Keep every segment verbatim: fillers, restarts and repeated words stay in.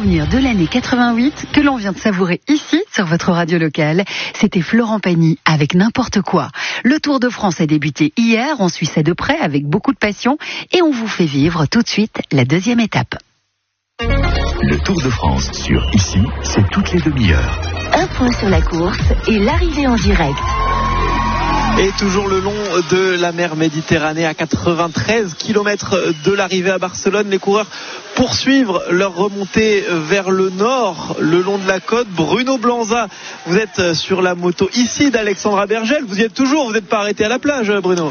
souvenir de l'année quatre-vingt-huit que l'on vient de savourer ici, sur votre radio locale. C'était Florent Pagny avec N'importe quoi. Le Tour de France a débuté hier, on suit ça de près avec beaucoup de passion et on vous fait vivre tout de suite la deuxième étape. Le Tour de France sur Ici, c'est toutes les demi-heures. Un point sur la course et l'arrivée en direct. Et toujours le long de la mer Méditerranée, à quatre-vingt-treize kilomètres de l'arrivée à Barcelone, les coureurs poursuivent leur remontée vers le nord, le long de la côte. Bruno Blanza, vous êtes sur la moto ici d'Alexandra Bergel, vous y êtes toujours, vous n'êtes pas arrêté à la plage, Bruno?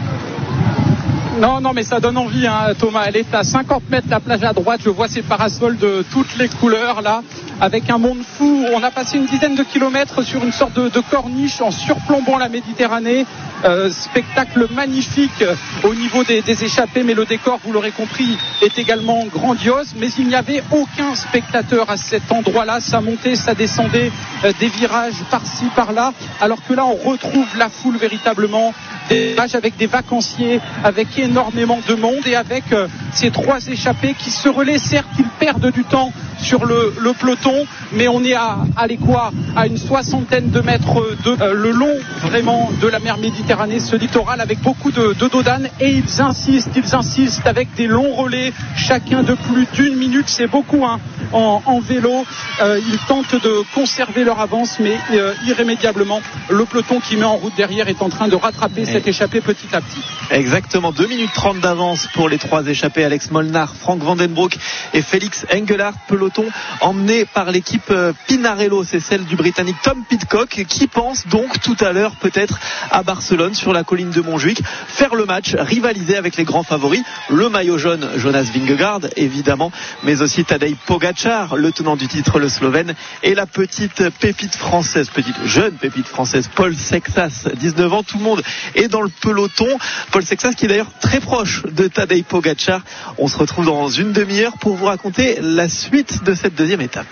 Non, non, mais ça donne envie, hein, Thomas. Elle est à cinquante mètres, la plage à droite. Je vois ces parasols de toutes les couleurs, là, avec un monde fou. On a passé une dizaine de kilomètres sur une sorte de, de corniche en surplombant la Méditerranée. Euh, spectacle magnifique au niveau des, des échappées, mais le décor, vous l'aurez compris, est également grandiose. Mais il n'y avait aucun spectateur à cet endroit-là. Ça montait, ça descendait, euh, des virages par-ci, par-là. Alors que là, on retrouve la foule véritablement. Des images avec des vacanciers, avec énormément de monde et avec euh, ces trois échappés qui se relaient. Certes, ils perdent du temps sur le, le peloton, mais on est à, à quoi à une soixantaine de mètres de euh, le long vraiment de la mer Méditerranée, ce littoral avec beaucoup de, de dos d'âne, et ils insistent, ils insistent avec des longs relais, chacun de plus d'une minute, c'est beaucoup hein, en, en vélo. Euh, ils tentent de conserver leur avance, mais euh, irrémédiablement, le peloton qui met en route derrière est en train de rattraper cette échappée petit à petit. Exactement, deux minutes trente d'avance pour les trois échappés, Alex Molnar, Frank Vandenbroek et Félix Engelhardt. Peloton emmené par l'équipe Pinarello, c'est celle du Britannique Tom Pidcock, qui pense donc tout à l'heure peut-être à Barcelone, sur la colline de Montjuïc, faire le match, rivaliser avec les grands favoris, le maillot jaune Jonas Vingegaard évidemment, mais aussi Tadej Pogačar, le tenant du titre, le Slovène, et la petite pépite française, petite jeune pépite française, Paul Sexas, dix-neuf ans. Tout le monde est dans le peloton. Paul Sexas qui est d'ailleurs très proche de Tadej Pogačar. On se retrouve dans une demi-heure pour vous raconter la suite de cette deuxième étape.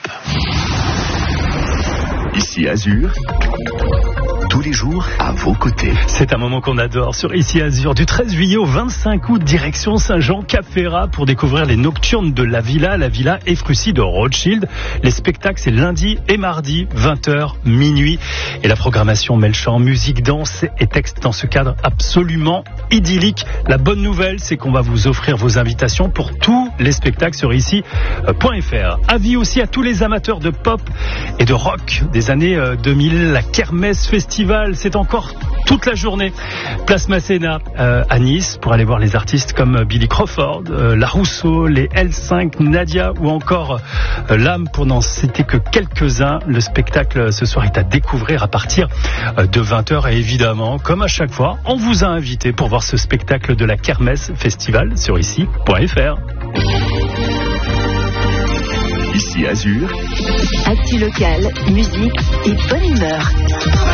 Ici Azur, tous les jours à vos côtés. C'est un moment qu'on adore sur Ici Azur, du treize juillet au vingt-cinq août, direction Saint-Jean-Cap-Ferrat pour découvrir les nocturnes de la Villa, la Villa Efrussi de Rothschild. Les spectacles, c'est lundi et mardi, vingt heures, minuit. Et la programmation mêle chant, musique, danse et texte dans ce cadre absolument idyllique. La bonne nouvelle, c'est qu'on va vous offrir vos invitations pour tous les spectacles sur ici point f r. Avis aussi à tous les amateurs de pop et de rock des années deux mille. La Kermesse Festival, c'est encore toute la journée. Place Masséna euh, à Nice pour aller voir les artistes comme Billy Crawford, euh, La Rousseau, les L cinq, Nadia ou encore euh, L'Âme, pour n'en citer que quelques-uns. Le spectacle ce soir est à découvrir à partir euh, de vingt heures et évidemment, comme à chaque fois, on vous a invité pour voir ce spectacle de la Kermesse Festival sur ici point f r. Ici Azur, Actu locale, musique et bonne humeur.